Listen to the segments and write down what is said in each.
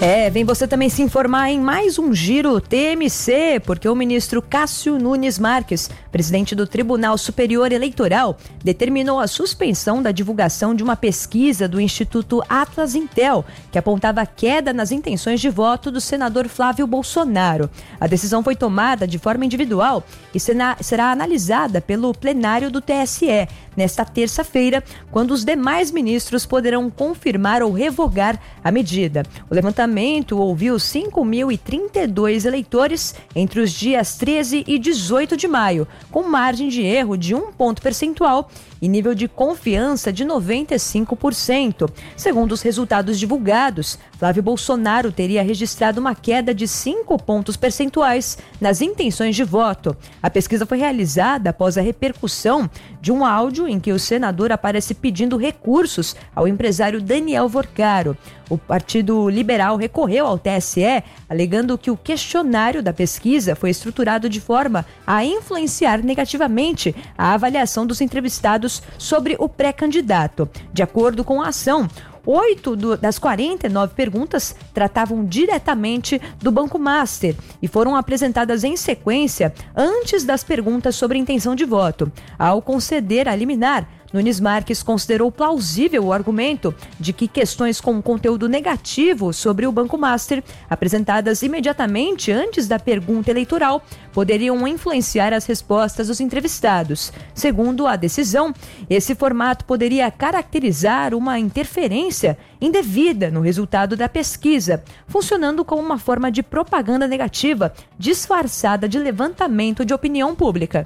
Vem você também se informar em mais um Giro TMC, porque o ministro Cássio Nunes Marques, presidente do Tribunal Superior Eleitoral, determinou a suspensão da divulgação de uma pesquisa do Instituto Atlas Intel, que apontava queda nas intenções de voto do senador Flávio Bolsonaro. A decisão foi tomada de forma individual e será analisada pelo plenário do TSE nesta terça-feira, quando os demais ministros poderão confirmar ou revogar a medida. O levantamento ouviu 5.032 eleitores entre os dias 13 e 18 de maio, com margem de erro de 1 ponto percentual e nível de confiança de 95%. Segundo os resultados divulgados, Flávio Bolsonaro teria registrado uma queda de 5 pontos percentuais nas intenções de voto. A pesquisa foi realizada após a repercussão de um áudio em que o senador aparece pedindo recursos ao empresário Daniel Vorcaro. O Partido Liberal recorreu ao TSE, alegando que o questionário da pesquisa foi estruturado de forma a influenciar negativamente a avaliação dos entrevistados sobre o pré-candidato. De acordo com a ação, 8 das 49 perguntas tratavam diretamente do Banco Master e foram apresentadas em sequência antes das perguntas sobre intenção de voto. Ao conceder a liminar, Nunes Marques considerou plausível o argumento de que questões com conteúdo negativo sobre o Banco Master, apresentadas imediatamente antes da pergunta eleitoral, poderiam influenciar as respostas dos entrevistados. Segundo a decisão, esse formato poderia caracterizar uma interferência indevida no resultado da pesquisa, funcionando como uma forma de propaganda negativa disfarçada de levantamento de opinião pública.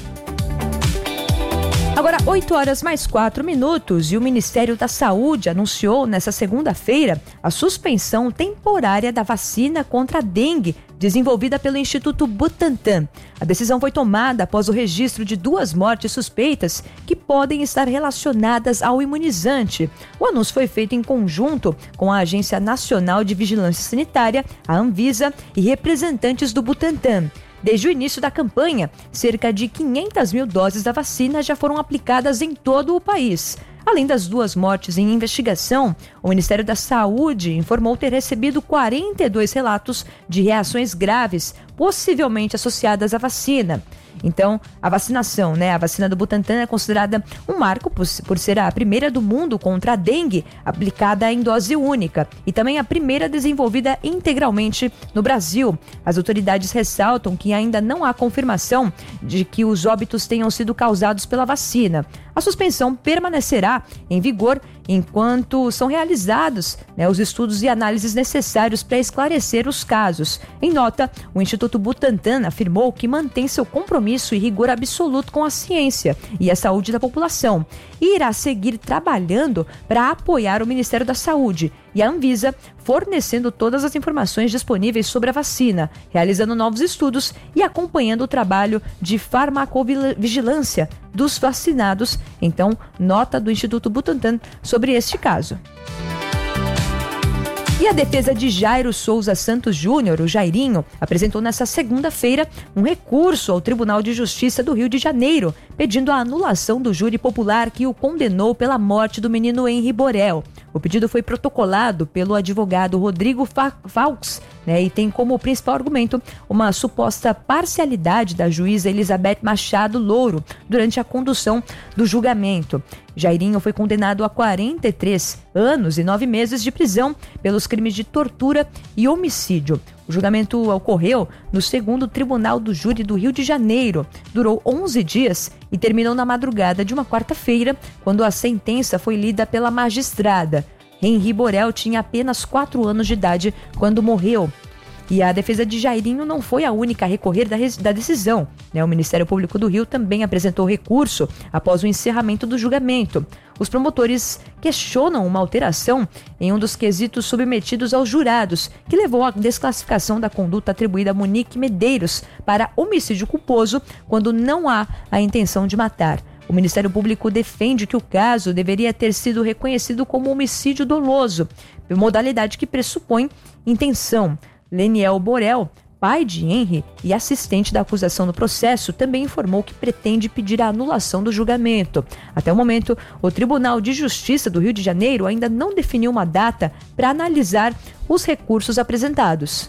Agora, 8h mais 4 e o Ministério da Saúde anunciou nesta segunda-feira a suspensão temporária da vacina contra a dengue desenvolvida pelo Instituto Butantan. A decisão foi tomada após o registro de 2 mortes suspeitas que podem estar relacionadas ao imunizante. O anúncio foi feito em conjunto com a Agência Nacional de Vigilância Sanitária, a Anvisa, e representantes do Butantan. Desde o início da campanha, cerca de 500 mil doses da vacina já foram aplicadas em todo o país. Além das 2 mortes em investigação, o Ministério da Saúde informou ter recebido 42 relatos de reações graves, possivelmente associadas à vacina. Então, a vacinação, a vacina do Butantan é considerada um marco por ser a primeira do mundo contra a dengue aplicada em dose única e também a primeira desenvolvida integralmente no Brasil. As autoridades ressaltam que ainda não há confirmação de que os óbitos tenham sido causados pela vacina. A suspensão permanecerá em vigor enquanto são realizados os estudos e análises necessários para esclarecer os casos. Em nota, o Instituto Butantan afirmou que mantém seu compromisso e rigor absoluto com a ciência e a saúde da população e irá seguir trabalhando para apoiar o Ministério da Saúde e a Anvisa, fornecendo todas as informações disponíveis sobre a vacina, realizando novos estudos e acompanhando o trabalho de farmacovigilância dos vacinados. Então, nota do Instituto Butantan sobre este caso. E a defesa de Jairo Souza Santos Júnior, o Jairinho, apresentou nesta segunda-feira um recurso ao Tribunal de Justiça do Rio de Janeiro, pedindo a anulação do júri popular que o condenou pela morte do menino Henri Borel. O pedido foi protocolado pelo advogado Rodrigo Faux, e tem como principal argumento uma suposta parcialidade da juíza Elizabeth Machado Louro durante a condução do julgamento. Jairinho foi condenado a 43 anos e 9 meses de prisão pelos crimes de tortura e homicídio. O julgamento ocorreu no 2º Tribunal do Júri do Rio de Janeiro. Durou 11 dias e terminou na madrugada de uma quarta-feira, quando a sentença foi lida pela magistrada. Henri Borel tinha apenas 4 anos de idade quando morreu. E a defesa de Jairinho não foi a única a recorrer da decisão. O Ministério Público do Rio também apresentou recurso após o encerramento do julgamento. Os promotores questionam uma alteração em um dos quesitos submetidos aos jurados, que levou à desclassificação da conduta atribuída a Monique Medeiros para homicídio culposo quando não há a intenção de matar. O Ministério Público defende que o caso deveria ter sido reconhecido como homicídio doloso, modalidade que pressupõe intenção. Leniel Borel, pai de Henri e assistente da acusação no processo, também informou que pretende pedir a anulação do julgamento. Até o momento, o Tribunal de Justiça do Rio de Janeiro ainda não definiu uma data para analisar os recursos apresentados.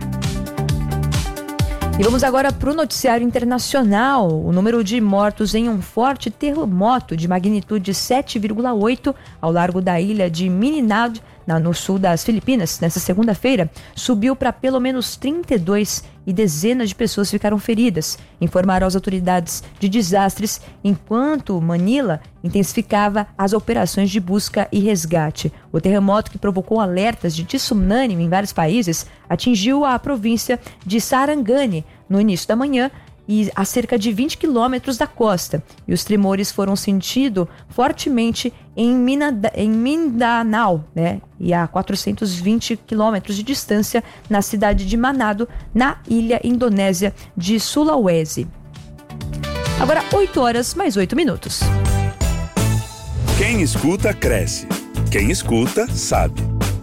E vamos agora para o noticiário internacional. O número de mortos em um forte terremoto de magnitude 7,8 ao largo da ilha de Mindanao, no sul das Filipinas, nesta segunda-feira, subiu para pelo menos 32 e dezenas de pessoas ficaram feridas, informaram as autoridades de desastres, enquanto Manila intensificava as operações de busca e resgate. O terremoto, que provocou alertas de tsunami em vários países, atingiu a província de Sarangani no início da manhã, e a cerca de 20 quilômetros da costa. E os tremores foram sentidos fortemente em Mindanao, né? E a 420 quilômetros de distância na cidade de Manado, na ilha indonésia de Sulawesi. Agora 8 horas mais 8 minutos. Quem escuta, cresce. Quem escuta, sabe.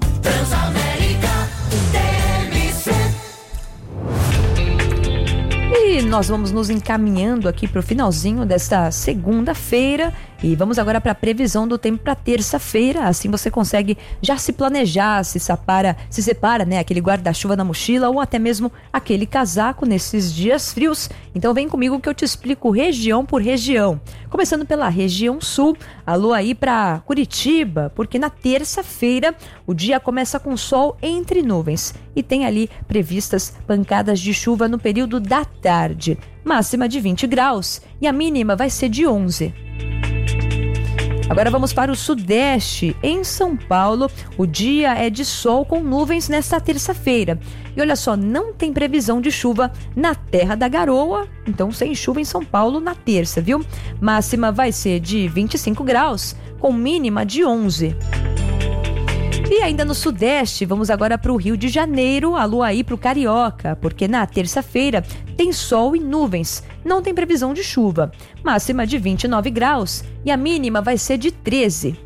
E nós vamos nos encaminhando aqui para o finalzinho desta segunda-feira e vamos agora para a previsão do tempo para terça-feira. Assim você consegue já se planejar, se separa, né, aquele guarda-chuva na mochila ou até mesmo aquele casaco nesses dias frios. Então vem comigo que eu te explico região por região. Começando pela região sul, alô aí para Curitiba, porque na terça-feira o dia começa com sol entre nuvens e tem ali previstas pancadas de chuva no período da tarde. Máxima de 20 graus e a mínima vai ser de 11. Agora vamos para o sudeste. Em São Paulo, o dia é de sol com nuvens nesta terça-feira. E olha só, não tem previsão de chuva na Terra da Garoa, então sem chuva em São Paulo na terça, viu? Máxima vai ser de 25 graus, com mínima de 11. E ainda no sudeste, vamos agora para o Rio de Janeiro, alô aí para o Carioca, porque na terça-feira tem sol e nuvens, não tem previsão de chuva. Máxima de 29 graus e a mínima vai ser de 13.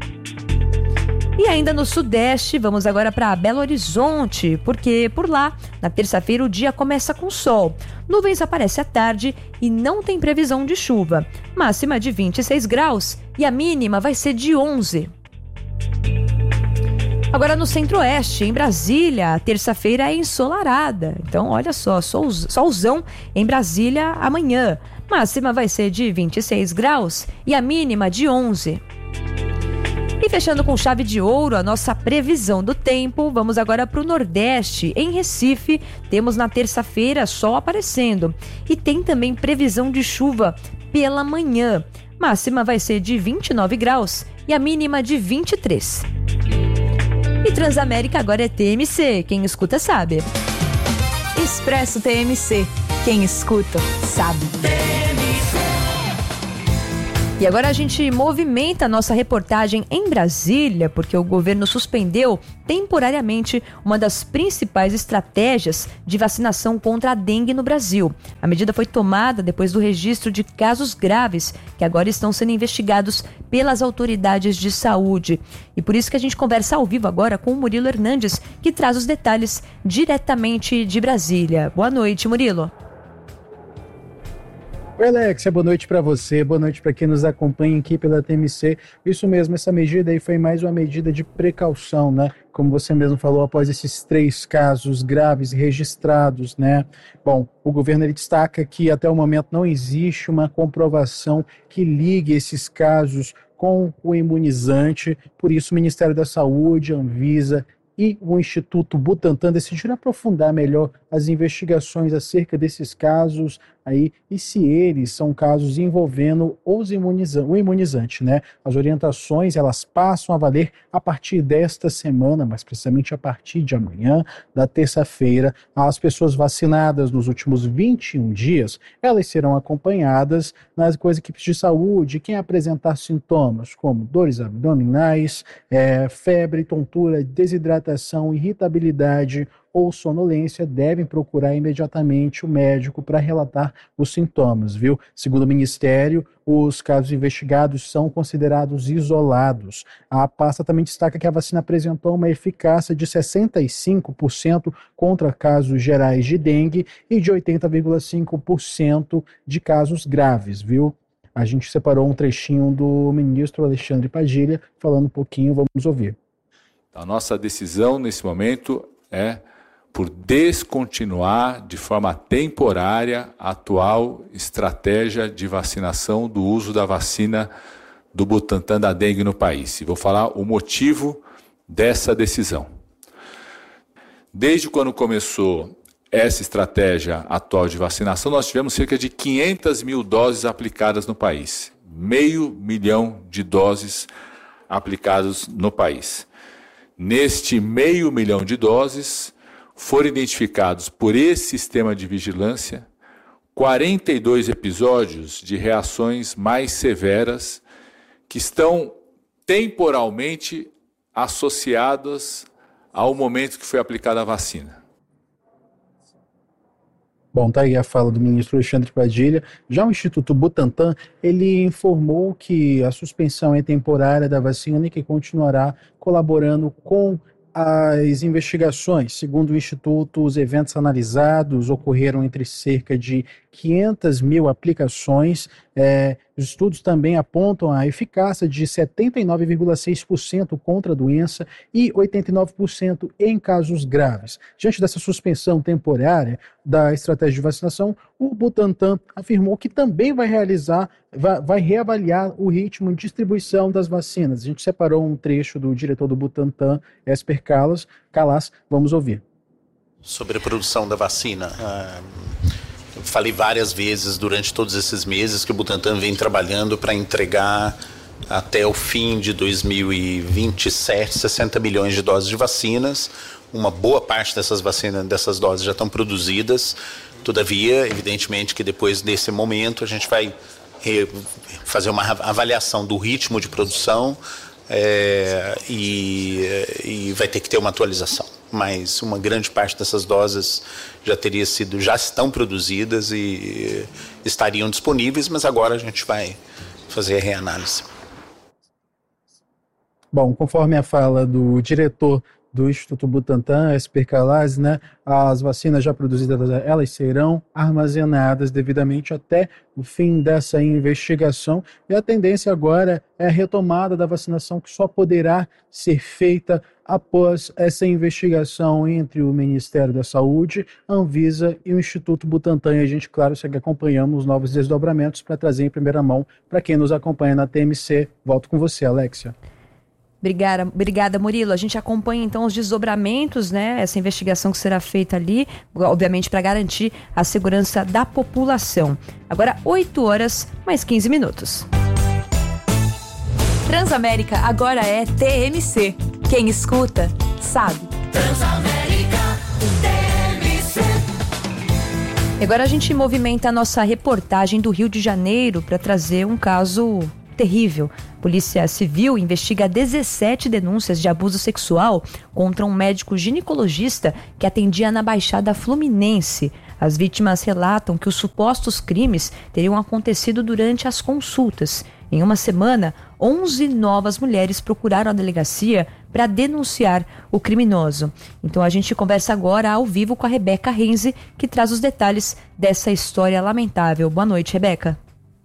E ainda no sudeste, vamos agora para Belo Horizonte, porque por lá, na terça-feira, o dia começa com sol. Nuvens aparecem à tarde e não tem previsão de chuva. Máxima de 26 graus e a mínima vai ser de 11. Agora no centro-oeste, em Brasília, a terça-feira é ensolarada. Então, olha só, solzão em Brasília amanhã. Máxima vai ser de 26 graus e a mínima de 11. E fechando com chave de ouro a nossa previsão do tempo, vamos agora para o Nordeste. Em Recife, temos na terça-feira sol aparecendo. E tem também previsão de chuva pela manhã. Máxima vai ser de 29 graus e a mínima de 23. E Transamérica agora é TMC, quem escuta sabe. Expresso TMC, quem escuta sabe. E agora a gente movimenta a nossa reportagem em Brasília, porque o governo suspendeu temporariamente uma das principais estratégias de vacinação contra a dengue no Brasil. A medida foi tomada depois do registro de casos graves que agora estão sendo investigados pelas autoridades de saúde. E por isso que a gente conversa ao vivo agora com o Murilo Hernandes, que traz os detalhes diretamente de Brasília. Boa noite, Murilo. Oi, Alexia, boa noite para você, boa noite para quem nos acompanha aqui pela TMC. Isso mesmo, essa medida aí foi mais uma medida de precaução, né? Como você mesmo falou, após esses 3 casos graves registrados, né? Bom, o governo ele destaca que até o momento não existe uma comprovação que ligue esses casos com o imunizante, por isso o Ministério da Saúde, a Anvisa e o Instituto Butantan decidiram aprofundar melhor as investigações acerca desses casos aí e se eles são casos envolvendo o imunizante, né? As orientações elas passam a valer a partir desta semana, mais precisamente a partir de amanhã, da terça-feira. As pessoas vacinadas nos últimos 21 dias, elas serão acompanhadas com as equipes de saúde, quem apresentar sintomas como dores abdominais, febre, tontura, desidratação, irritabilidade ou sonolência, devem procurar imediatamente o médico para relatar os sintomas, viu? Segundo o Ministério, os casos investigados são considerados isolados. A pasta também destaca que a vacina apresentou uma eficácia de 65% contra casos gerais de dengue e de 80,5% de casos graves, viu? A gente separou um trechinho do ministro Alexandre Padilha falando um pouquinho, vamos ouvir. A nossa decisão nesse momento é por descontinuar de forma temporária a atual estratégia de vacinação do uso da vacina do Butantan da dengue no país. E vou falar o motivo dessa decisão. Desde quando começou essa estratégia atual de vacinação, nós tivemos cerca de 500 mil doses aplicadas no país. 500 mil de doses aplicadas no país. Neste 500 mil de doses, foram identificados por esse sistema de vigilância 42 episódios de reações mais severas que estão temporalmente associadas ao momento que foi aplicada a vacina. Bom, tá aí a fala do ministro Alexandre Padilha. Já o Instituto Butantan, ele informou que a suspensão é temporária da vacina e que continuará colaborando com as investigações. Segundo o Instituto, os eventos analisados ocorreram entre cerca de 500 mil aplicações. Os estudos também apontam a eficácia de 79,6% contra a doença e 89% em casos graves. Diante dessa suspensão temporária da estratégia de vacinação, o Butantan afirmou que também vai reavaliar o ritmo de distribuição das vacinas. A gente separou um trecho do diretor do Butantan, Esper Calas. Vamos ouvir. Sobre a produção da vacina, eu falei várias vezes durante todos esses meses que o Butantan vem trabalhando para entregar até o fim de 2027 60 milhões de doses de vacinas. Uma boa parte dessas vacinas, dessas doses já estão produzidas. Todavia, evidentemente que depois desse momento a gente vai fazer uma avaliação do ritmo de produção e vai ter que ter uma atualização. Mas uma grande parte dessas doses já estão produzidas e estariam disponíveis, mas agora a gente vai fazer a reanálise. Bom, conforme a fala do diretor do Instituto Butantan, Esper Calas, as vacinas já produzidas, elas serão armazenadas devidamente até o fim dessa investigação, e a tendência agora é a retomada da vacinação, que só poderá ser feita após essa investigação entre o Ministério da Saúde, a Anvisa e o Instituto Butantan. E a gente, claro, segue acompanhando os novos desdobramentos para trazer em primeira mão para quem nos acompanha na TMC. Volto com você, Alexia. Obrigada, Murilo. A gente acompanha então os desdobramentos, essa investigação que será feita ali, obviamente para garantir a segurança da população. Agora 8h mais 15. Transamérica agora é TMC. Quem escuta, sabe. Transamérica TMC. Agora a gente movimenta a nossa reportagem do Rio de Janeiro para trazer um caso terrível. Polícia Civil investiga 17 denúncias de abuso sexual contra um médico ginecologista que atendia na Baixada Fluminense. As vítimas relatam que os supostos crimes teriam acontecido durante as consultas. Em uma semana, 11 novas mulheres procuraram a delegacia para denunciar o criminoso. Então a gente conversa agora ao vivo com a Rebeca Renzi, que traz os detalhes dessa história lamentável. Boa noite, Rebeca.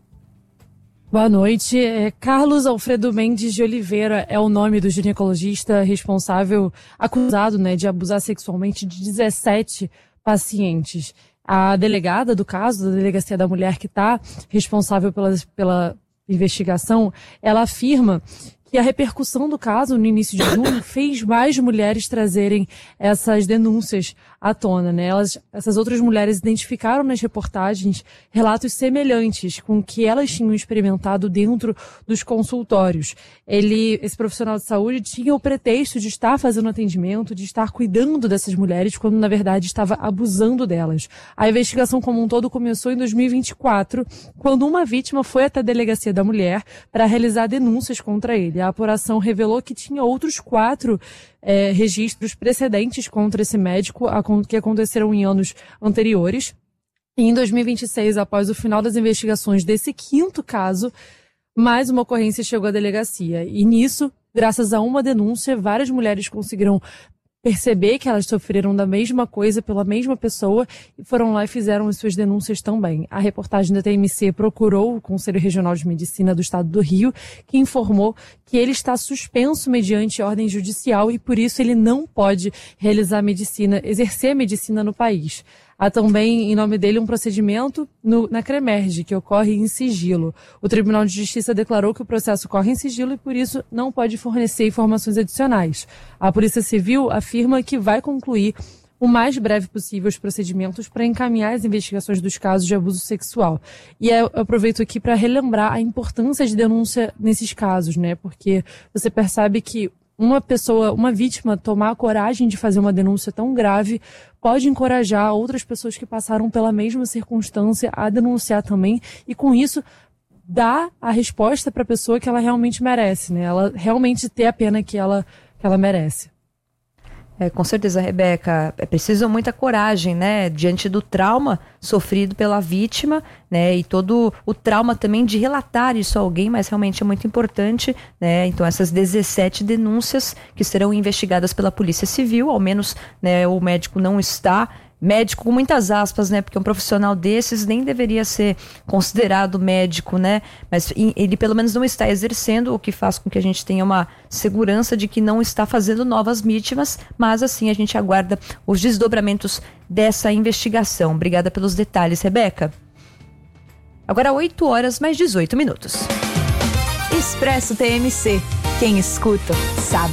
Boa noite. Carlos Alfredo Mendes de Oliveira é o nome do ginecologista responsável, acusado de abusar sexualmente de 17 pacientes. A delegada do caso, da Delegacia da Mulher, que está responsável pela investigação, ela afirma que a repercussão do caso no início de junho fez mais mulheres trazerem essas denúncias à tona, essas outras mulheres identificaram nas reportagens relatos semelhantes com o que elas tinham experimentado dentro dos consultórios. Esse profissional de saúde tinha o pretexto de estar fazendo atendimento, de estar cuidando dessas mulheres, quando na verdade estava abusando delas. A investigação como um todo começou em 2024, quando uma vítima foi até a Delegacia da Mulher para realizar denúncias contra ele. A apuração revelou que tinha outros 4 registros precedentes contra esse médico que aconteceram em anos anteriores. E em 2026, após o final das investigações desse 5º caso, mais uma ocorrência chegou à delegacia. E nisso, graças a uma denúncia, várias mulheres conseguiram perceber que elas sofreram da mesma coisa pela mesma pessoa e foram lá e fizeram as suas denúncias também. A reportagem da TMC procurou o Conselho Regional de Medicina do Estado do Rio, que informou que ele está suspenso mediante ordem judicial e por isso ele não pode realizar medicina, exercer medicina no país. Há também, em nome dele, um procedimento na CREMERGE, que ocorre em sigilo. O Tribunal de Justiça declarou que o processo ocorre em sigilo e, por isso, não pode fornecer informações adicionais. A Polícia Civil afirma que vai concluir o mais breve possível os procedimentos para encaminhar as investigações dos casos de abuso sexual. E eu aproveito aqui para relembrar a importância de denúncia nesses casos, né? Porque você percebe que uma vítima tomar a coragem de fazer uma denúncia tão grave pode encorajar outras pessoas que passaram pela mesma circunstância a denunciar também e com isso dar a resposta para a pessoa que ela realmente merece, né? Ela realmente ter a pena que ela merece. Com certeza, Rebeca, é preciso muita coragem, né, diante do trauma sofrido pela vítima, né, e todo o trauma também de relatar isso a alguém, mas realmente é muito importante, né, então essas 17 denúncias que serão investigadas pela Polícia Civil, ao menos, né, o médico não está, médico com muitas aspas, né, porque um profissional desses nem deveria ser considerado médico, né, mas ele pelo menos não está exercendo, o que faz com que a gente tenha uma segurança de que não está fazendo novas vítimas, mas assim a gente aguarda os desdobramentos dessa investigação. Obrigada pelos detalhes, Rebeca. Agora 8 horas mais 18 minutos. Expresso TMC. Quem escuta, sabe.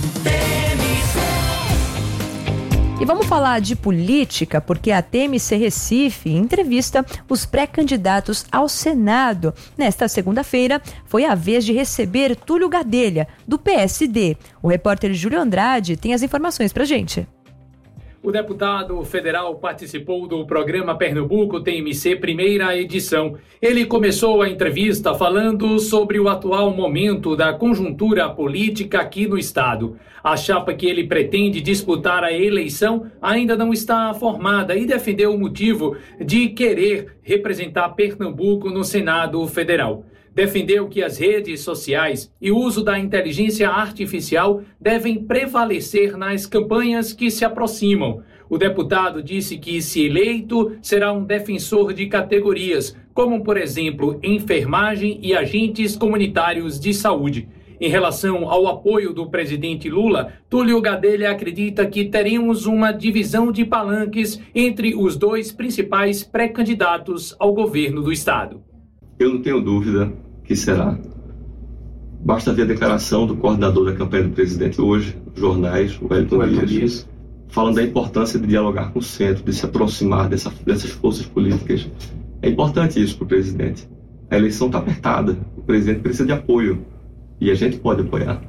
E vamos falar de política, porque a TMC Recife entrevista os pré-candidatos ao Senado. Nesta segunda-feira, foi a vez de receber Túlio Gadelha, do PSD. O repórter Júlio Andrade tem as informações pra gente. O deputado federal participou do programa Pernambuco TMC primeira edição. Ele começou a entrevista falando sobre o atual momento da conjuntura política aqui no estado. A chapa que ele pretende disputar a eleição ainda não está formada e defendeu o motivo de querer representar Pernambuco no Senado Federal. Defendeu que as redes sociais e o uso da inteligência artificial devem prevalecer nas campanhas que se aproximam. O deputado disse que, se eleito, será um defensor de categorias, como, por exemplo, enfermagem e agentes comunitários de saúde. Em relação ao apoio do presidente Lula, Túlio Gadelha acredita que teremos uma divisão de palanques entre os dois principais pré-candidatos ao governo do estado. Eu não tenho dúvida que será. Basta ver a declaração do coordenador da campanha do presidente hoje, nos jornais, o Wellington Dias, falando da importância de dialogar com o centro, de se aproximar dessas forças políticas. É importante isso para o presidente. A eleição está apertada, o presidente precisa de apoio e a gente pode apoiar.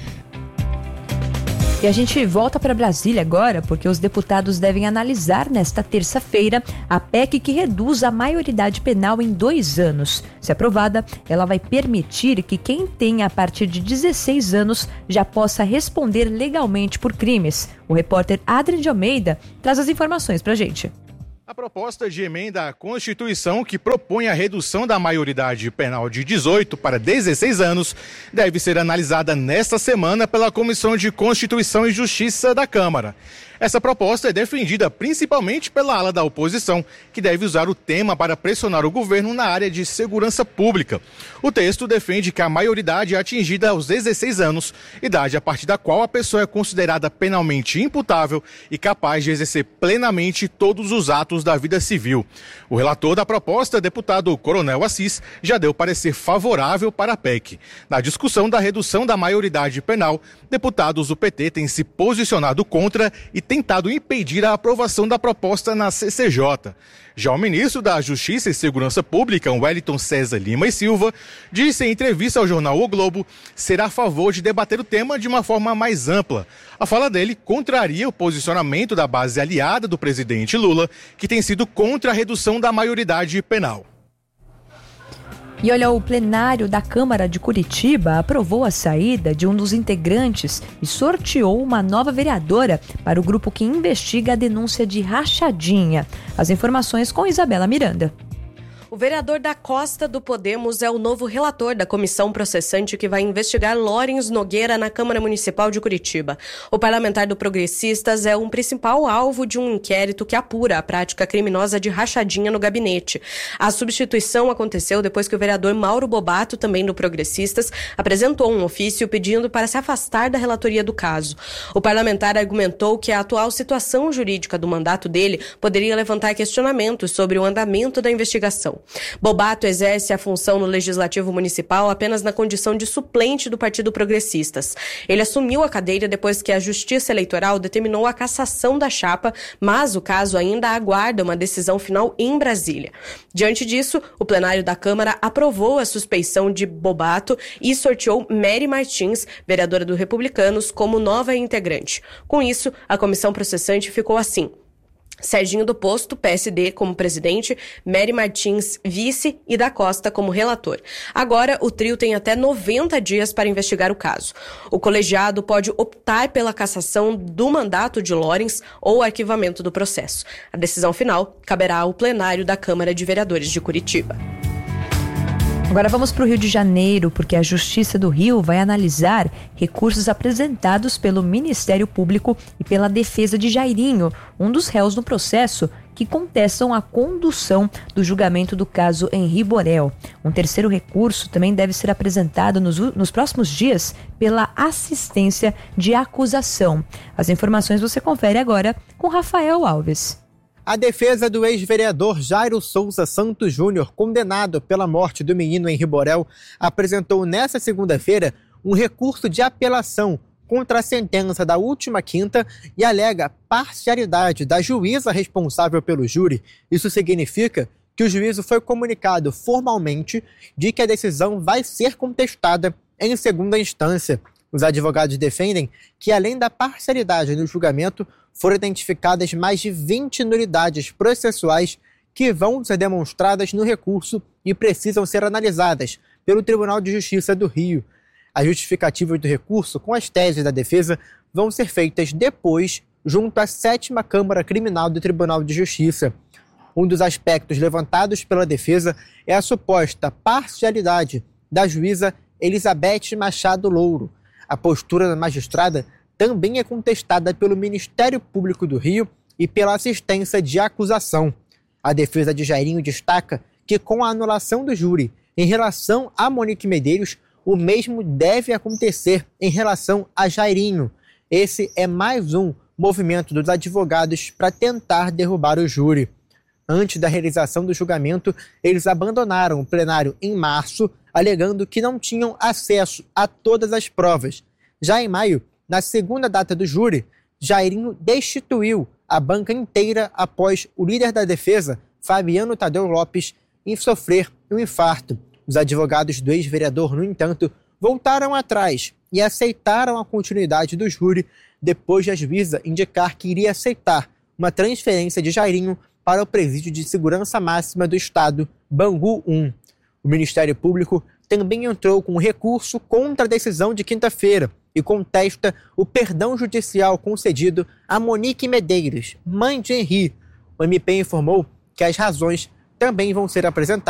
E a gente volta para Brasília agora, porque os deputados devem analisar nesta terça-feira a PEC que reduz a maioridade penal em 2 anos. Se aprovada, ela vai permitir que quem tenha a partir de 16 anos já possa responder legalmente por crimes. O repórter Adrian de Almeida traz as informações para a gente. A proposta de emenda à Constituição que propõe a redução da maioridade penal de 18 para 16 anos deve ser analisada nesta semana pela Comissão de Constituição e Justiça da Câmara. Essa proposta é defendida principalmente pela ala da oposição, que deve usar o tema para pressionar o governo na área de segurança pública. O texto defende que a maioridade é atingida aos 16 anos, idade a partir da qual a pessoa é considerada penalmente imputável e capaz de exercer plenamente todos os atos da vida civil. O relator da proposta, deputado Coronel Assis, já deu parecer favorável para a PEC. Na discussão da redução da maioridade penal, deputados do PT têm se posicionado contra e tentado impedir a aprovação da proposta na CCJ. Já o ministro da Justiça e Segurança Pública, Wellington César Lima e Silva, disse em entrevista ao jornal O Globo ser a favor de debater o tema de uma forma mais ampla. A fala dele contraria o posicionamento da base aliada do presidente Lula, que tem sido contra a redução da maioridade penal. E olha, o plenário da Câmara de Curitiba aprovou a saída de um dos integrantes e sorteou uma nova vereadora para o grupo que investiga a denúncia de rachadinha. As informações com Isabela Miranda. O vereador da Costa do Podemos é o novo relator da comissão processante que vai investigar Lawrence Nogueira na Câmara Municipal de Curitiba. O parlamentar do Progressistas é um principal alvo de um inquérito que apura a prática criminosa de rachadinha no gabinete. A substituição aconteceu depois que o vereador Mauro Bobato, também do Progressistas, apresentou um ofício pedindo para se afastar da relatoria do caso. O parlamentar argumentou que a atual situação jurídica do mandato dele poderia levantar questionamentos sobre o andamento da investigação. Bobato exerce a função no Legislativo Municipal apenas na condição de suplente do Partido Progressistas. Ele assumiu a cadeira depois que a Justiça Eleitoral determinou a cassação da chapa, mas o caso ainda aguarda uma decisão final em Brasília. Diante disso, o plenário da Câmara aprovou a suspeição de Bobato e sorteou Mary Martins, vereadora do Republicanos, como nova integrante. Com isso, a comissão processante ficou assim: Serginho do Posto, PSD, como presidente, Mary Martins, vice, e da Costa como relator. Agora, o trio tem até 90 dias para investigar o caso. O colegiado pode optar pela cassação do mandato de Lawrence ou arquivamento do processo. A decisão final caberá ao plenário da Câmara de Vereadores de Curitiba. Agora vamos para o Rio de Janeiro, porque a Justiça do Rio vai analisar recursos apresentados pelo Ministério Público e pela defesa de Jairinho, um dos réus no processo que contestam a condução do julgamento do caso Henri Borel. Um terceiro recurso também deve ser apresentado nos próximos dias pela assistência de acusação. As informações você confere agora com Rafael Alves. A defesa do ex-vereador Jairo Souza Santos Júnior, condenado pela morte do menino Henri Borel, apresentou nesta segunda-feira um recurso de apelação contra a sentença da última quinta e alega parcialidade da juíza responsável pelo júri. Isso significa que o juízo foi comunicado formalmente de que a decisão vai ser contestada em segunda instância. Os advogados defendem que, além da parcialidade no julgamento, foram identificadas mais de 20 nulidades processuais que vão ser demonstradas no recurso e precisam ser analisadas pelo Tribunal de Justiça do Rio. As justificativas do recurso com as teses da defesa vão ser feitas depois, junto à 7ª Câmara Criminal do Tribunal de Justiça. Um dos aspectos levantados pela defesa é a suposta parcialidade da juíza Elizabeth Machado Louro. A postura da magistrada também é contestada pelo Ministério Público do Rio e pela assistência de acusação. A defesa de Jairinho destaca que, com a anulação do júri em relação a Monique Medeiros, o mesmo deve acontecer em relação a Jairinho. Esse é mais um movimento dos advogados para tentar derrubar o júri. Antes da realização do julgamento, eles abandonaram o plenário em março, alegando que não tinham acesso a todas as provas. Já em maio, na segunda data do júri, Jairinho destituiu a banca inteira após o líder da defesa, Fabiano Tadeu Lopes, sofrer um infarto. Os advogados do ex-vereador, no entanto, voltaram atrás e aceitaram a continuidade do júri depois de a juíza indicar que iria aceitar uma transferência de Jairinho para o Presídio de Segurança Máxima do Estado, Bangu 1. O Ministério Público também entrou com um recurso contra a decisão de quinta-feira e contesta o perdão judicial concedido a Monique Medeiros, mãe de Henri. O MP informou que as razões também vão ser apresentadas